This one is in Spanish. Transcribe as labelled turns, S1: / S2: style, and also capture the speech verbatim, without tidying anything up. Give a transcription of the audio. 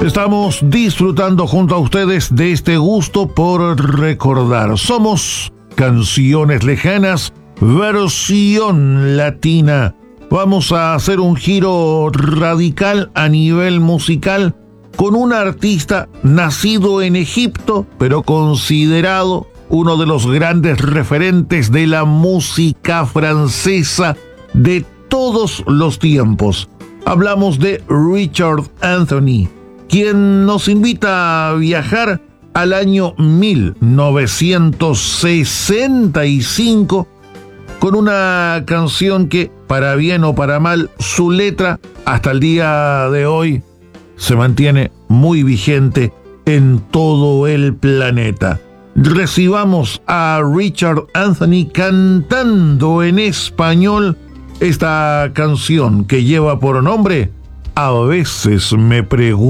S1: Estamos disfrutando junto a ustedes de este gusto por recordar. Somos Canciones Lejanas, versión latina. Vamos a hacer un giro radical a nivel musical con un artista nacido en Egipto, pero considerado uno de los grandes referentes de la música francesa de todos los tiempos. Hablamos de Richard Anthony, quien nos invita a viajar al año mil novecientos sesenta y cinco con una canción que, para bien o para mal, su letra hasta el día de hoy se mantiene muy vigente en todo el planeta. Recibamos a Richard Anthony cantando en español esta canción que lleva por nombre A veces me pregunto.